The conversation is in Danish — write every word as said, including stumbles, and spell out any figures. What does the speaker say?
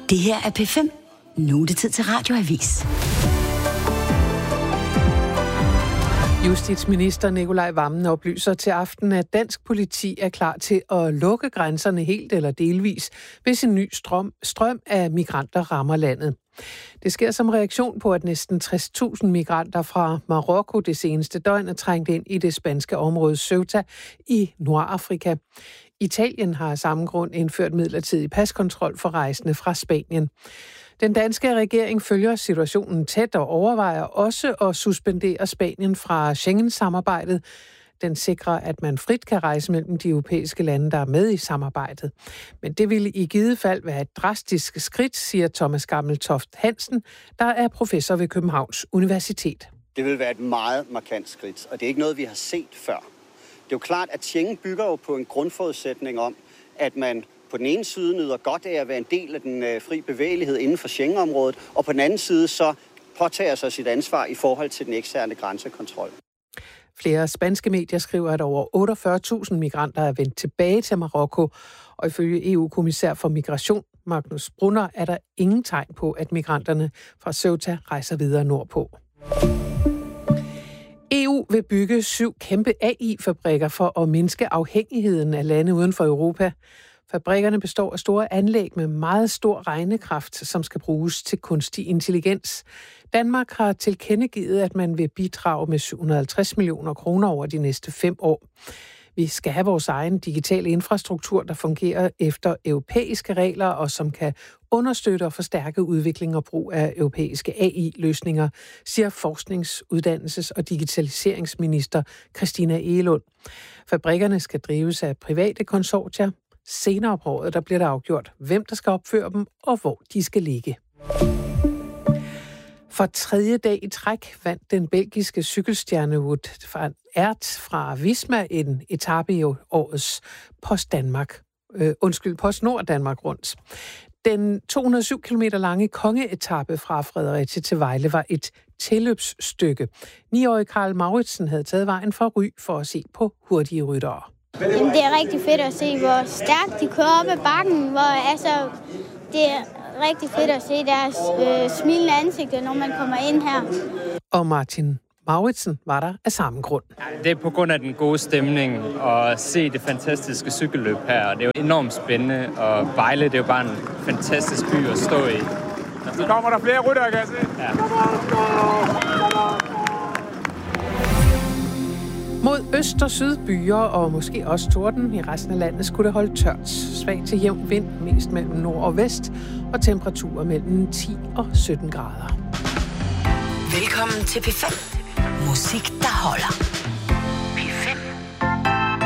Det her er P fem. Nu er det tid til Radioavis. Justitsminister Nicolai Wammen oplyser til aften, at dansk politi er klar til at lukke grænserne helt eller delvis, hvis en ny strøm, strøm af migranter rammer landet. Det sker som reaktion på, at næsten tres tusind migranter fra Marokko det seneste døgn er trængt ind i det spanske område Ceuta i Nordafrika. Italien har af samme grund indført midlertidig paskontrol for rejsende fra Spanien. Den danske regering følger situationen tæt og overvejer også at suspendere Spanien fra Schengen-samarbejdet. Den sikrer, at man frit kan rejse mellem de europæiske lande, der er med i samarbejdet. Men det ville i givet fald være et drastisk skridt, siger Thomas Gammeltoft Hansen, der er professor ved Københavns Universitet. Det vil være et meget markant skridt, og det er ikke noget, vi har set før. Det er jo klart, at Schengen bygger jo på en grundforudsætning om, at man på den ene side nyder godt af at være en del af den øh, fri bevægelighed inden for Schengen-området, og på den anden side så påtager sig sit ansvar i forhold til den eksterne grænsekontrol. Flere spanske medier skriver, at over otteogfyrre tusind migranter er vendt tilbage til Marokko, og ifølge E U-kommissær for migration, Magnus Brunner, er der ingen tegn på, at migranterne fra Ceuta rejser videre nordpå. E U vil bygge syv kæmpe A I-fabrikker for at mindske afhængigheden af lande uden for Europa. Fabrikkerne består af store anlæg med meget stor regnekraft, som skal bruges til kunstig intelligens. Danmark har tilkendegivet, at man vil bidrage med syv hundrede og halvtreds millioner kroner over de næste fem år. Vi skal have vores egen digitale infrastruktur, der fungerer efter europæiske regler og som kan understøtte og forstærke udvikling og brug af europæiske A I-løsninger, siger forsknings-, uddannelses- og digitaliseringsminister Christina Egelund. Fabrikkerne skal drives af private konsortier. Senere på året, der bliver der afgjort, hvem der skal opføre dem og hvor de skal ligge. For tredje dag i træk vandt den belgiske cykelstjerne Wout van Aert fra Visma en etape i årets Post Danmark. Øh, undskyld, Post Nord Danmark rundt. Den to hundrede og syv kilometer lange kongeetape fra Fredericia til Vejle var et tilløbsstykke. Niårige Karl Mauritsen havde taget vejen for Ry for at se på hurtige ryttere. Jamen, det er rigtig fedt at se, hvor stærkt de kører op ad bakken. Hvor, altså, det er rigtig fedt at se deres øh, smilende ansigter, når man kommer ind her. Og Martin Mauritsen var der af samme grund. Det er på grund af den gode stemning og se det fantastiske cykelløb her. Det er jo enormt spændende, og Vejle, det er jo bare en fantastisk by at stå i. Så kommer der flere ryttere, kan jeg se. Ja. Mod øst og syd byer og måske også torden i resten af landet skulle det holde tørt. Svag til jævn vind, mest mellem nord og vest, og temperaturer mellem ti og sytten grader. Velkommen til P fem. Musik, der holder.